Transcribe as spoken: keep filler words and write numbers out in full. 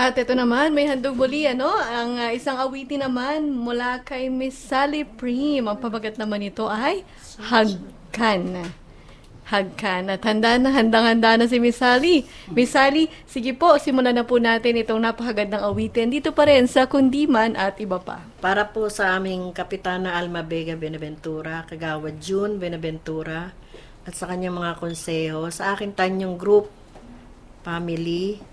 At ito naman, may handog muli, ano, ang ah, isang awitin naman mula kay Miss Sally Prim. Ang pabagat naman ito ay Hagkan. Hagkan. At handa na, handang-handa na si Miss Sally. Miss Sally, sige po, simulan na po natin itong napakagandang awitin dito pa rin sa Kundiman at iba pa. Para po sa aming Kapitana Alma Vega Benaventura, Kagawad June Benaventura, at sa kanyang mga konseho, sa aking tanyong group, family,